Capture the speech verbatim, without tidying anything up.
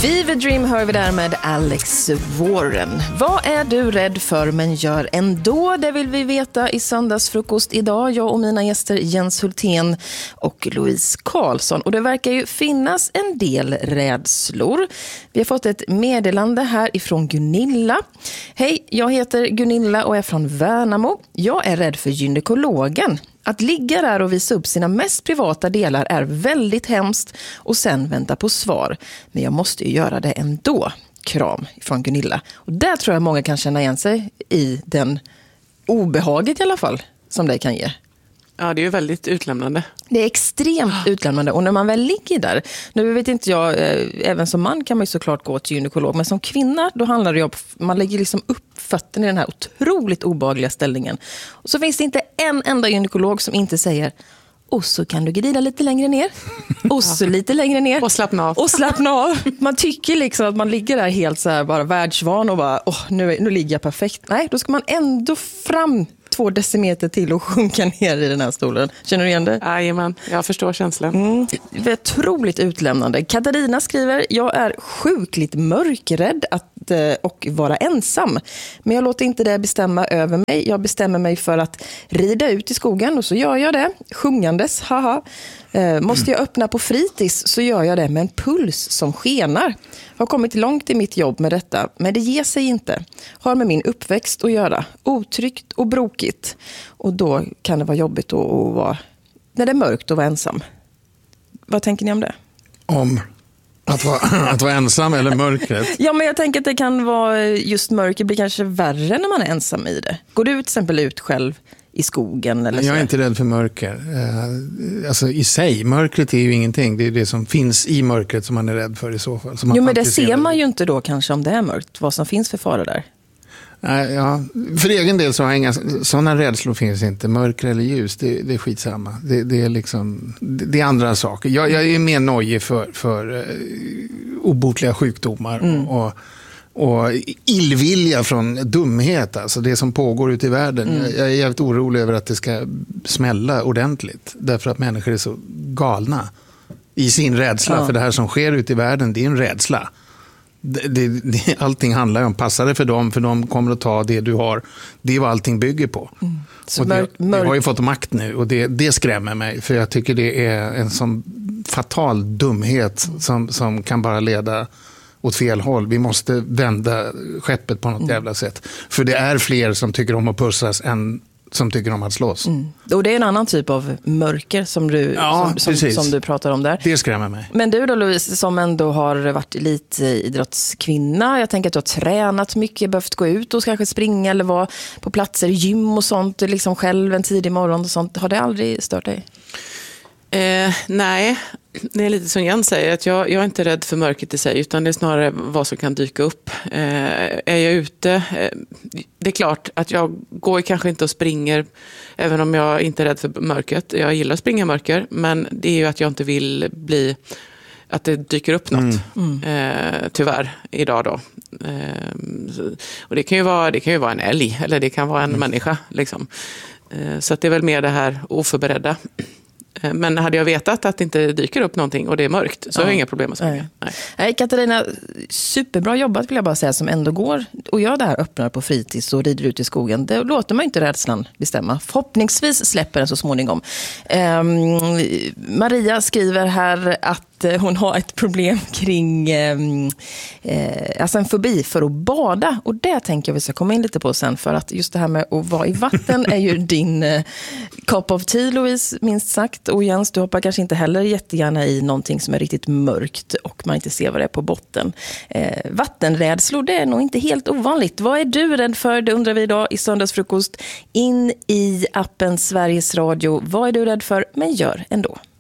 Fever Dream hör vi där med Alex Warren. Vad är du rädd för men gör ändå? Det vill vi veta i söndagsfrukost idag. Jag och mina gäster Jens Hultén och Louise Karlsson. Och det verkar ju finnas en del rädslor. Vi har fått ett meddelande här ifrån Gunilla. Hej, jag heter Gunilla och är från Värnamo. Jag är rädd för gynekologen. Att ligga där och visa upp sina mest privata delar är väldigt hemskt och sen vänta på svar. Men jag måste ju göra det ändå. Kram från Gunilla. Och där tror jag många kan känna igen sig i den obehaget i alla fall som det kan ge. Ja, det är ju väldigt utlämnande. Det är extremt utlämnande och när man väl ligger där, nu vet inte jag, eh, även som man kan man ju såklart gå till gynekolog, men som kvinna då handlar det ju om, man lägger liksom upp fötterna i den här otroligt obehagliga ställningen. Och så finns det inte en enda gynekolog som inte säger, och så kan du glida lite längre ner, och så lite längre ner. Och slappna av. Och slappna av. Man tycker liksom att man ligger där helt så här bara världsvan och bara, åh, nu, nu ligger jag perfekt. Nej, då ska man ändå fram två decimeter till och sjunka ner i den här stolen. Känner du igen det? Jajamän, jag förstår känslan. Mm. Det är otroligt utlämnande. Katarina skriver, jag är sjukligt mörkrädd att, eh, och vara ensam. Men jag låter inte det bestämma över mig. Jag bestämmer mig för att rida ut i skogen och så gör jag det. Sjungandes, haha. Eh, måste jag öppna på fritids så gör jag det med en puls som skenar. Har kommit långt i mitt jobb med detta, men det ger sig inte. Har med min uppväxt att göra. Otryggt och brokigt. Och då kan det vara jobbigt att, att vara, när det är mörkt och vara ensam. Vad tänker ni om det? Om att vara, att vara ensam eller mörkret? Ja, men jag tänker att det kan vara just mörker blir kanske värre när man är ensam i det. Går du till exempel ut själv i skogen? Eller jag är så? inte rädd för mörker. Eh, alltså i sig, mörkret är ju ingenting. Det är det som finns i mörkret som man är rädd för i så fall. Jo, men det ser man ju inte då kanske om det är mörkt. Vad som finns för fara där. Nej, ja. För egen del så har jag inga sådana rädslor finns inte. Mörker eller ljus, det, det är skitsamma. Det, det är liksom, det, det är andra saker. Jag, jag är mer nojig för, för uh, obotliga sjukdomar mm. och Och illvilja från dumhet, alltså det som pågår ute i världen. Mm. Jag, jag är jävligt orolig över att det ska smälla ordentligt. Därför att människor är så galna i sin rädsla. Ja. För det här som sker ute i världen, det är en rädsla. Det, det, det, allting handlar om, passar det för dem, för de kommer att ta det du har. Det är vad allting bygger på. Mm. Och det, jag har ju fått makt nu och det, det skrämmer mig. För jag tycker det är en sån fatal dumhet som, som kan bara leda åt fel håll. Vi måste vända skeppet på något mm. jävla sätt. För det är fler som tycker om att pussas än som tycker om att slåss. Mm. Och det är en annan typ av mörker som du, ja, som, som, som du pratar om där. Det skrämmer mig. Men du då Louise, som ändå har varit elitidrottskvinna. Jag tänker att du har tränat mycket, behövt gå ut och kanske springa eller vara på platser i gym och sånt. Liksom själv en tidig morgon och sånt. Har det aldrig stört dig? Eh, nej, det är lite som Jens säger, att jag, jag är inte rädd för mörkret i sig, utan det är snarare vad som kan dyka upp. Eh, är jag ute, eh, det är klart att jag går kanske inte och springer, även om jag inte är rädd för mörkret. Jag gillar att springa mörker, men det är ju att jag inte vill bli, att det dyker upp något, mm. eh, tyvärr, idag då. Eh, så, och det kan ju vara, det kan ju vara en älg, eller det kan vara en mm. människa, liksom. Eh, så att det är väl mer det här oförberedda. Men hade jag vetat att det inte dyker upp någonting och det är mörkt så ja. har jag inga problem med springa. Nej. Nej, Katarina, superbra jobbat vill jag bara säga, som ändå går och gör det här, öppnar på fritids och rider ut i skogen. Det låter man inte rädslan bestämma. Förhoppningsvis släpper den så småningom. Um, Maria skriver här att hon har ett problem kring eh, alltså en fobi för att bada. Och det tänker jag vi ska komma in lite på sen. För att just det här med att vara i vatten är ju din eh, cup of tea, Louise, minst sagt. Och Jens, du hoppar kanske inte heller jättegärna i någonting som är riktigt mörkt och man inte ser vad det är på botten. Eh, vattenrädslor, det är nog inte helt ovanligt. Vad är du rädd för? Det undrar vi idag i söndagsfrukost. In i appen Sveriges Radio. Vad är du rädd för? Men gör ändå.